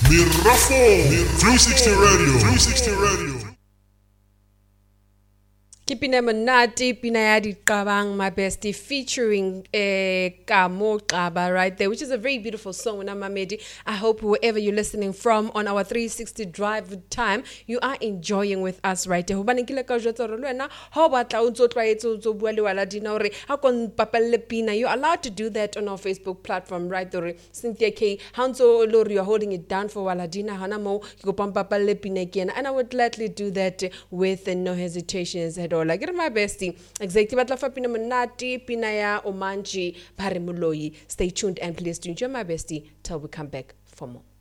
Mirafo 360 Radio 360 Radio. Kipina Manati, Pinayadi Kabang, my bestie, featuring Kamo Kaba right there, which is a very beautiful song. I hope wherever you're listening from on our 360 drive time, you are enjoying with us right there. How about you're allowed to do that on our Facebook platform right there. Cynthia K. Hanso Lori, you're holding it down for Waladina Hanamo, you go again, and I would gladly do that with no hesitations at all. Like my bestie, exactly. But lafa pina manati, pinaya omanji, parimuloi. Stay tuned and please do enjoy my bestie till we come back for more.